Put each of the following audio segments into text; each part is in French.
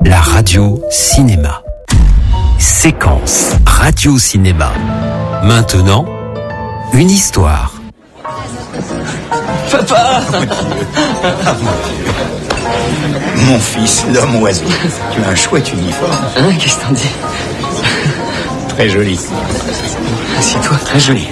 la radio cinéma. Séquence radio cinéma. Maintenant, une histoire. Papa! Mon fils, l'homme oiseau. Tu as un chouette uniforme. Hein, qu'est-ce que t'en dis? Très joli. Assieds-toi, très joli.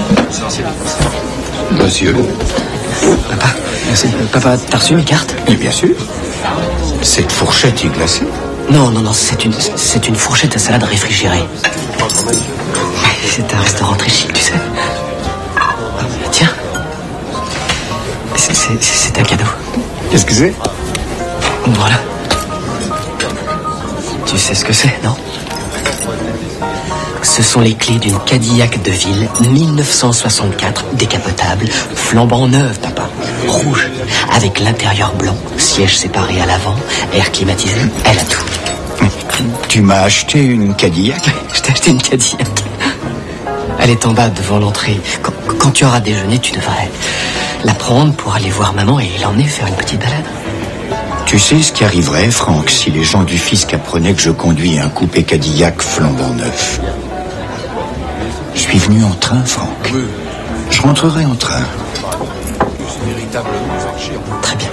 Monsieur. Papa, merci. Papa, t'as reçu mes cartes? Et bien sûr. Cette fourchette est glacée. Non, c'est une fourchette à salade réfrigérée. C'est un restaurant très chic, tu sais. Tiens. C'est un cadeau. Qu'est-ce que c'est? Voilà. Tu sais ce que c'est, non? Ce sont les clés d'une Cadillac de ville 1964, décapotable, flambant neuve, papa. Rouge, avec l'intérieur blanc, siège séparé à l'avant, air climatisé, elle a tout. Tu m'as acheté une Cadillac? Je t'ai acheté une Cadillac. Elle est en bas devant l'entrée. Quand tu auras déjeuné, tu devrais la prendre pour aller voir maman et l'emmener faire une petite balade. Tu sais ce qui arriverait, Franck, si les gens du fisc apprenaient que je conduis un coupé Cadillac flambant neuf? Je suis venu en train, Franck. Je rentrerai en train. Très bien.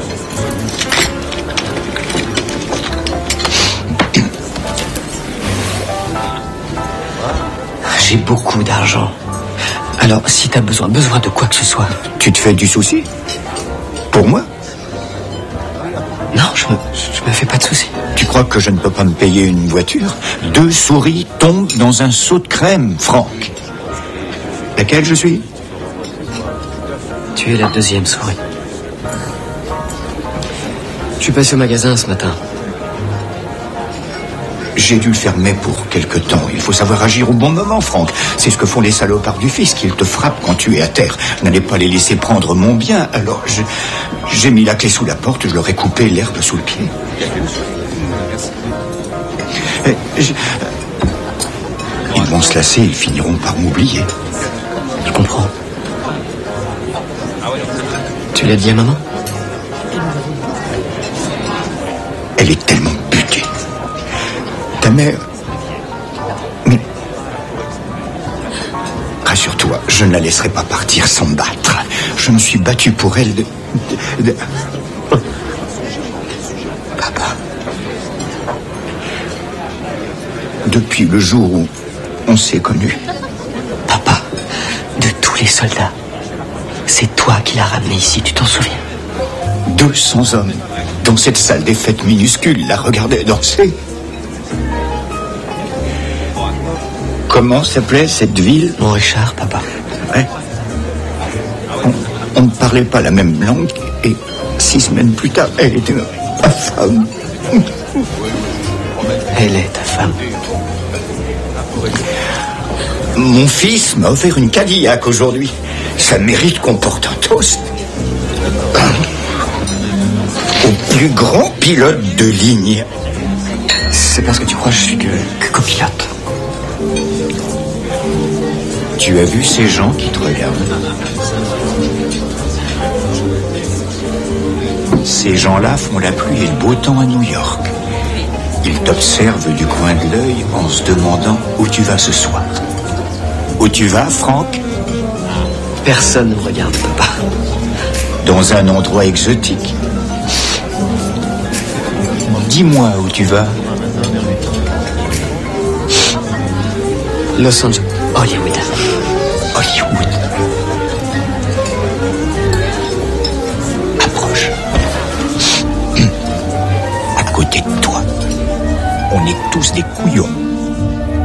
J'ai beaucoup d'argent. Alors, si t'as besoin de quoi que ce soit... Tu te fais du souci? Pour moi? Non, je me fais pas de soucis. Tu crois que je ne peux pas me payer une voiture? 2 souris tombent dans un seau de crème, Franck. Laquelle je suis? Tu es la deuxième souris. Je suis passé au magasin ce matin. J'ai dû le fermer pour quelque temps. Il faut savoir agir au bon moment, Franck. C'est ce que font les salopards du fisc. Ils te frappent quand tu es à terre. N'allez pas les laisser prendre mon bien. Alors, j'ai mis la clé sous la porte. Je leur ai coupé l'herbe sous le pied. Ils vont se lasser. Ils finiront par m'oublier. Je comprends. Tu l'as dit à maman? Elle est tellement butée. Ta mère... Mais... Rassure-toi, je ne la laisserai pas partir sans me battre. Je me suis battu pour elle de... Papa. Depuis le jour où on s'est connus. Papa, de tous les soldats, c'est toi qui l'as ramené ici, tu t'en souviens? 200 hommes dans cette salle des fêtes minuscule la regardaient danser. Comment s'appelait cette ville? Mon Richard, papa. Ouais. On ne parlait pas la même langue et 6 semaines plus tard, elle était ma femme. Elle est ta femme. Mon fils m'a offert une Cadillac aujourd'hui. Ça mérite qu'on porte un toast. Au plus grand pilote de ligne. C'est parce que tu crois que je suis que copilote. Tu as vu ces gens qui te regardent? Ces gens-là font la pluie et le beau temps à New York. Ils t'observent du coin de l'œil en se demandant où tu vas ce soir. Où tu vas, Franck? Personne ne me regarde, papa. Dans un endroit exotique. Dis-moi où tu vas. Los Angeles. Hollywood. Hollywood. Approche. À côté de toi, on est tous des couillons.